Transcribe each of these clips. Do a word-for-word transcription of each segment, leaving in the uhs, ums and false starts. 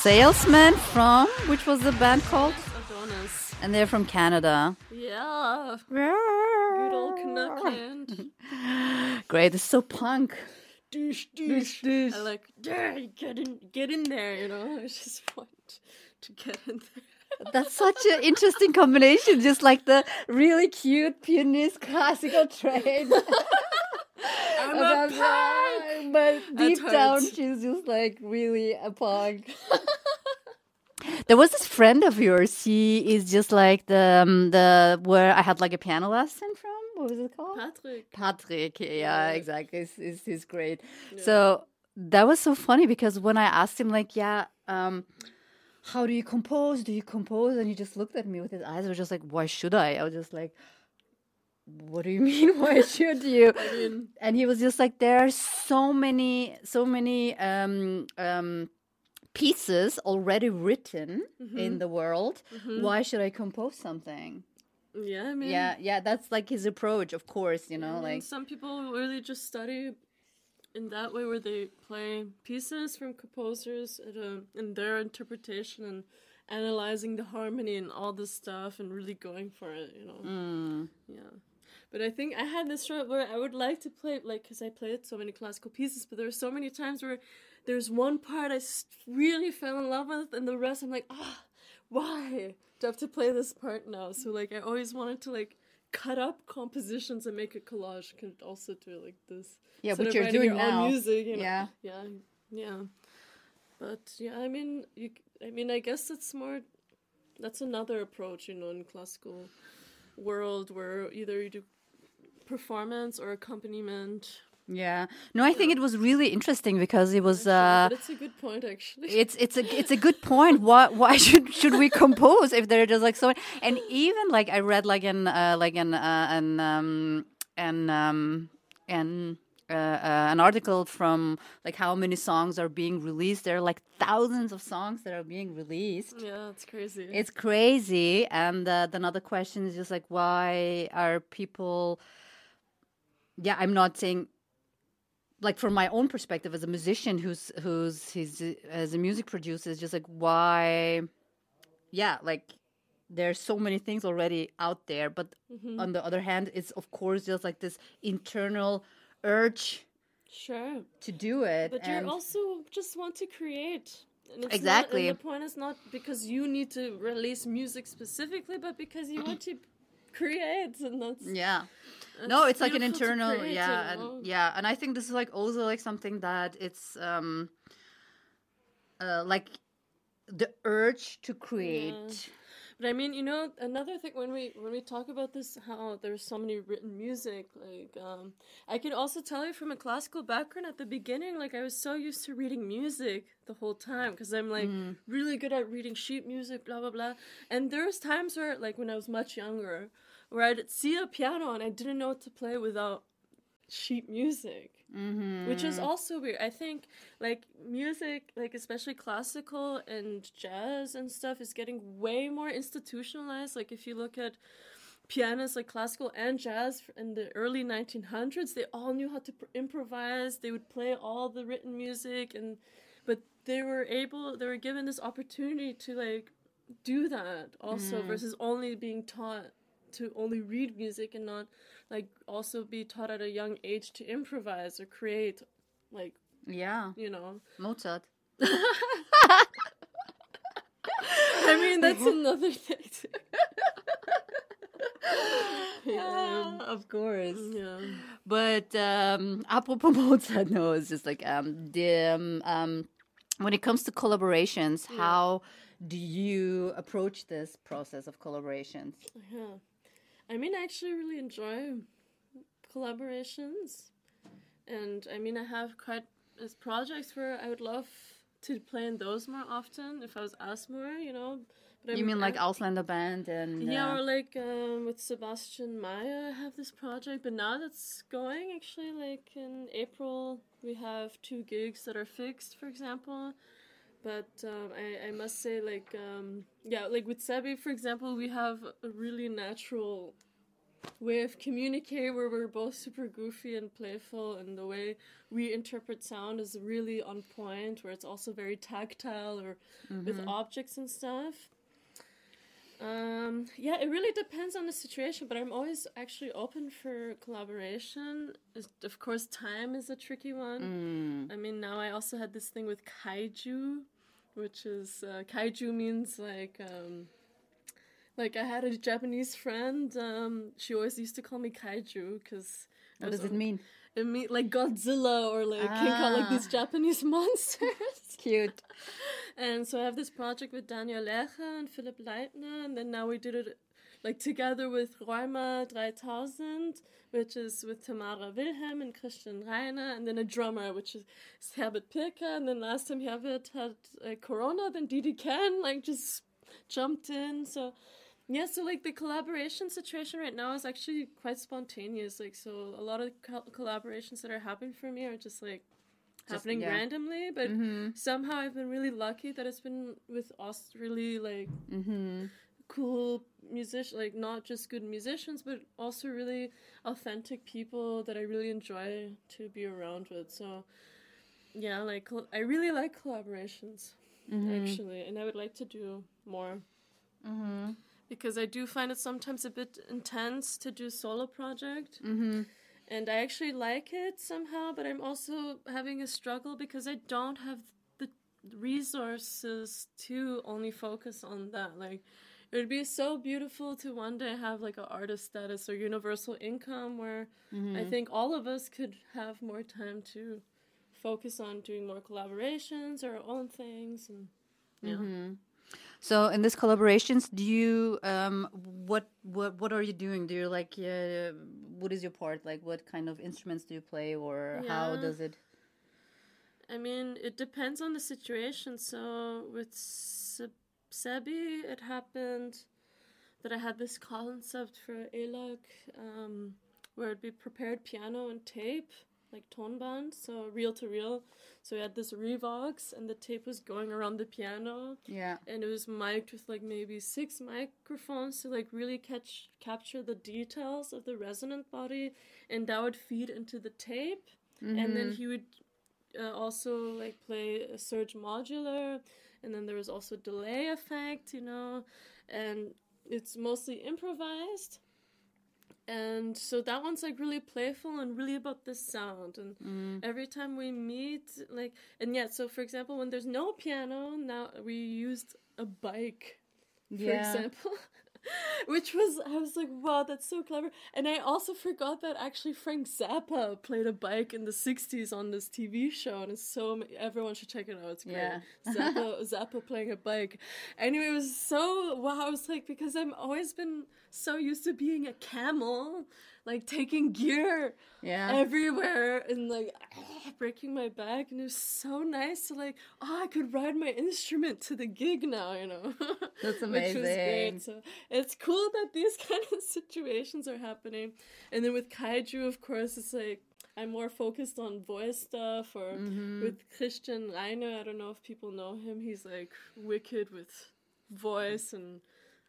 Salesman from, which was the band called? Adonis. And they're from Canada. Yeah. Good old Canuckland. Great, it's so punk. Douche, douche, douche. I like, get in, get in there, you know. I just want to get in there. That's such an interesting combination. Just like the really cute pianist classical train. I'm a punk! But deep down, she's just like really a punk. There was this friend of yours. He is just like the um, the where I had like a piano lesson from. What was it called? Patrick. Patrick. Yeah, yeah. Exactly. He's, he's, he's great. Yeah. So that was so funny because when I asked him, like, yeah, um, how do you compose? Do you compose? And he just looked at me with his eyes. I was just like, why should I? I was just like, what do you mean? Why should you? I mean, and he was just like, there are so many, so many um, um, pieces already written mm-hmm. in the world. Mm-hmm. Why should I compose something? Yeah, I mean, yeah, yeah, that's like his approach, of course, you know, I mean, like some people really just study in that way where they play pieces from composers at a, in their interpretation and analyzing the harmony and all this stuff and really going for it, you know. Mm. Yeah. But I think I had this shot where I would like to play, like, because I played so many classical pieces, but there were so many times where there's one part I really fell in love with, and the rest I'm like, ah, oh, why do I have to play this part now? So, like, I always wanted to, like, cut up compositions and make a collage. Could also do it like this. Yeah, Instead what of you're writing doing your own now. Music, you know? Yeah. Yeah, yeah. But, yeah, I mean, you, I mean, I guess it's more, that's another approach, you know, in classical world where either you do performance or accompaniment. Yeah. No, I yeah. think it was really interesting because it was. Yeah, uh, but it's a good point, actually. It's it's a it's a good point. Why why should should we compose if they're just like so? And even like I read like an uh, like an uh, an um an um an uh, uh, an article from like how many songs are being released. There are like thousands of songs that are being released. Yeah, it's crazy. It's crazy. And uh, another question is just like, why are people? Yeah, I'm not saying. Like from my own perspective as a musician who's who's he's as a music producer, is just like why, yeah, like there's so many things already out there, but mm-hmm. on the other hand, it's of course just like this internal urge, sure, to do it. But you also just want to create. And it's exactly. Not, and the point is not because you need to release music specifically, but because you want to create, and that's yeah. No, it's like an internal, create, yeah, you know? and yeah, and I think this is like also like something that it's um, uh, like the urge to create. Yeah. But I mean, you know, another thing when we when we talk about this, how there's so many written music, like um, I can also tell you from a classical background at the beginning, like I was so used to reading music the whole time because I'm like mm. really good at reading sheet music, blah blah blah. And there was times where, like when I was much younger, where I'd see a piano and I didn't know what to play without sheet music, mm-hmm. which is also weird. I think like music, like especially classical and jazz and stuff, is getting way more institutionalized. Like if you look at pianists, like classical and jazz in the early nineteen hundreds, they all knew how to pr- improvise. They would play all the written music, and but they were able, they were given this opportunity to like do that also, mm. versus only being taught to only read music and not like also be taught at a young age to improvise or create, like, yeah, you know, Mozart. I mean, that's another thing too. Yeah, of course. Yeah. But um, apropos Mozart, no, it's just like um, the um, um, when it comes to collaborations, yeah. how do you approach this process of collaborations? Yeah. I mean, I actually really enjoy collaborations. And I mean, I have quite as projects where I would love to play in those more often if I was asked more, you know. But you I'm, mean like I'm, Ausländer Band and... Yeah, uh, or like um, with Sebastian Mayer, I have this project. But now that's going, actually, like in April, we have two gigs that are fixed, for example. But um, I, I must say, like, um, yeah, like with Sebi, for example, we have a really natural way of communicating where we're both super goofy and playful, and the way we interpret sound is really on point, where it's also very tactile or mm-hmm. with objects and stuff. Um, yeah, it really depends on the situation, but I'm always actually open for collaboration. Of course, time is a tricky one. Mm. I mean, now I also had this thing with kaiju, which is, uh, kaiju means like, um, like I had a Japanese friend, um, she always used to call me kaiju, because... What does it mean? It mean like Godzilla or like ah. King Kong, like these Japanese monsters. Cute. And so I have this project with Daniel Lecher and Philipp Leitner, and then now we did it like together with Rheuma three thousand, which is with Tamara Wilhelm and Christian Reiner, and then a drummer, which is Herbert Pirker, and then last time Herbert had uh, Corona, then Didi Ken like just jumped in, so... Yeah, so like the collaboration situation right now is actually quite spontaneous. Like, so a lot of co- collaborations that are happening for me are just like just, happening yeah. randomly. But mm-hmm. somehow I've been really lucky that it's been with us really like mm-hmm. cool musicians, like not just good musicians, but also really authentic people that I really enjoy to be around with. So yeah, like I really like collaborations mm-hmm. actually, and I would like to do more. Mm-hmm. Because I do find it sometimes a bit intense to do a solo project. Mm-hmm. And I actually like it somehow, but I'm also having a struggle because I don't have the resources to only focus on that. Like, it would be so beautiful to one day have like an artist status or universal income where mm-hmm. I think all of us could have more time to focus on doing more collaborations or our own things. And yeah. Mm-hmm. So in this collaborations, do you um what what what are you doing? Do you like uh, what is your part? Like what kind of instruments do you play, or yeah. how does it? I mean, it depends on the situation. So with Se- Sebi, it happened that I had this concept for E L A C um, where it'd be prepared piano and tape, like tonband, so reel to reel. So we had this Revox, and the tape was going around the piano. Yeah. And it was mic'd with like maybe six microphones to like really catch capture the details of the resonant body, and that would feed into the tape. Mm-hmm. And then he would uh, also like play a surge modular, and then there was also delay effect, you know, and it's mostly improvised. And so that one's like really playful and really about the sound. And mm. every time we meet, like, and yeah, so for example, when there's no piano, now we used a bike, for yeah. example, which was, I was like, wow, that's so clever. And I also forgot that actually Frank Zappa played a bike in the sixties on this T V show. And it's so, everyone should check it out. It's great. Yeah. Zappa, Zappa playing a bike. Anyway, it was so, wow, I was like, because I've always been so used to being a camel, like taking gear yeah. everywhere and like ah, breaking my back, and it was so nice to like, oh, I could ride my instrument to the gig now, you know. That's amazing. Which was great. So it's cool that these kind of situations are happening. And then with kaiju, of course, it's like I'm more focused on voice stuff, or mm-hmm. with Christian Reiner, I don't know if people know him, he's like wicked with voice and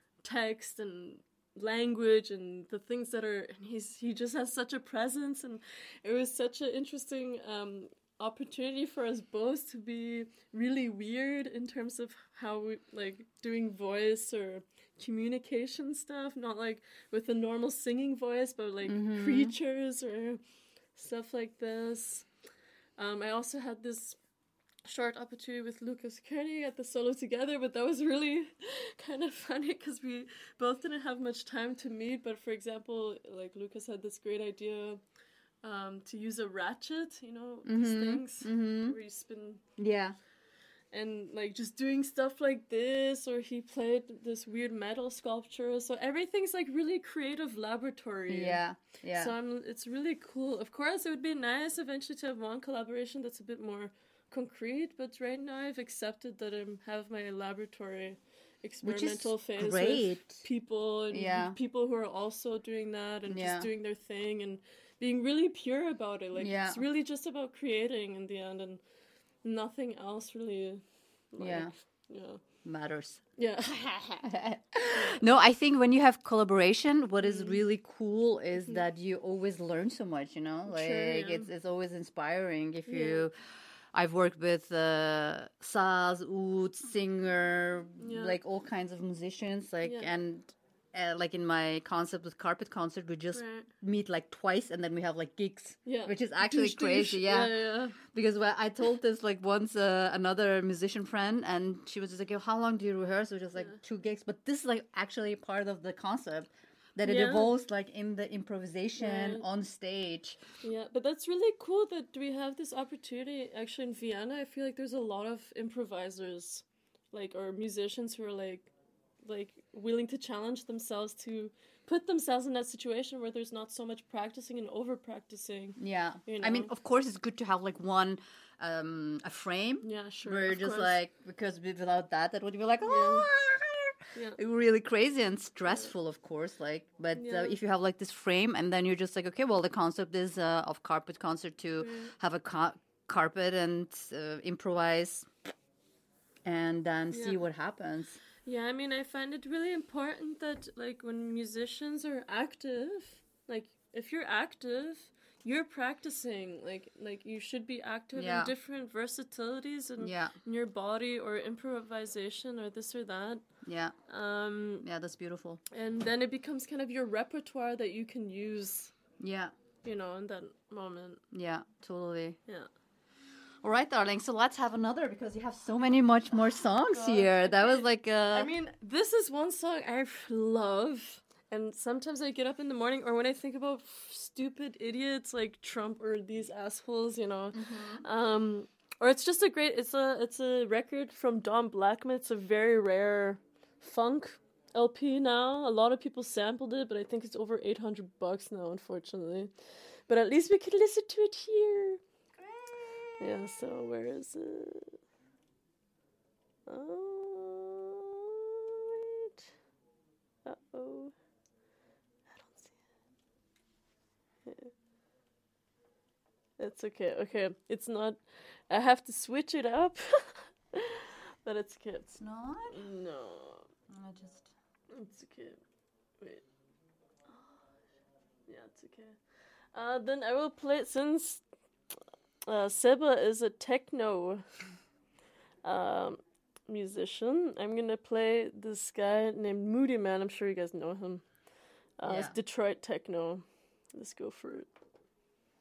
text and language and the things that are, and he's he just has such a presence, and it was such an interesting um opportunity for us both to be really weird in terms of how we like doing voice or communication stuff, not like with a normal singing voice, but like mm-hmm. creatures or stuff like this. um I also had this short opportunity with Lucas Koenig at the Solo Together, but that was really kind of funny because we both didn't have much time to meet. But for example, like Lucas had this great idea um, to use a ratchet, you know, mm-hmm. these things mm-hmm. where you spin. Yeah. And like just doing stuff like this, or he played this weird metal sculpture. So everything's like really creative laboratory. Yeah, yeah. So I'm, it's really cool. Of course, it would be nice eventually to have one collaboration that's a bit more concrete, but right now I've accepted that I have my laboratory experimental phase great. With people and yeah. people who are also doing that and yeah. just doing their thing and being really pure about it. Like yeah. it's really just about creating in the end and nothing else really. Like, yeah. Yeah. matters. Yeah. No, I think when you have collaboration, what is Mm. really cool is that you always learn so much, you know? Like Sure, yeah. it's it's always inspiring if Yeah. you I've worked with uh Saz, Oud, Singer, Yeah. like all kinds of musicians, like Yeah. and uh, like in my concept with Carpet Concert, we just Right. meet like twice and then we have like gigs, Yeah. which is actually Douche, douche. crazy. Yeah. Yeah, yeah. Because well, I told this like once uh, another musician friend, and she was just like, "Yo, how long do you rehearse?" Which is like Yeah. two gigs, but this is like actually part of the concept that it Yeah. evolves like in the improvisation Right. on stage. Yeah, but that's really cool that we have this opportunity. Actually, in Vienna, I feel like there's a lot of improvisers, like or musicians who are like, like willing to challenge themselves to put themselves in that situation where there's not so much practicing and over practicing. Yeah, You I mean, know? of course, it's good to have like one um a frame. Yeah, sure. Where of just course. like because without that, that would be like oh. Yeah. Really crazy and stressful, of course. Like, but Yeah. uh, if you have like this frame, and then you're just like, okay, well, the concept is uh, of Carpet Concert to Right. have a ca- carpet and uh, improvise, and then see Yeah. what happens. Yeah, I mean, I find it really important that, like, when musicians are active, like, if you're active, you're practicing. Like, like you should be active Yeah. in different versatilities in, Yeah, in your body or improvisation or this or that. yeah, Um, yeah. That's beautiful. and then it becomes kind of your repertoire that you can use, Yeah, you know, in that moment. yeah, totally. Yeah. All right, darling. So let's have another because you have so many much more songs here. That was like uh I mean, this is one song I love, and sometimes I get up in the morning, or when I think about f- stupid idiots like Trump or these assholes, you know, um, or it's just a great. It's a it's a record from Don Blackman. It's a very rare funk L P now. A lot of people sampled it, but I think it's over eight hundred bucks now, unfortunately. But at least we could listen to it here. Yeah, so where is it? Oh, wait. Uh-oh. I don't see it. Yeah. It's okay, okay. It's not... I have to switch it up. But it's okay. it's not. No. I just It's okay. Wait. Yeah, it's okay. Uh, then I will play... Since... Uh, Seba is a techno um, musician. I'm gonna play this guy named Moody Man. I'm sure you guys know him. Uh, It's Yeah. Detroit techno. Let's go for it.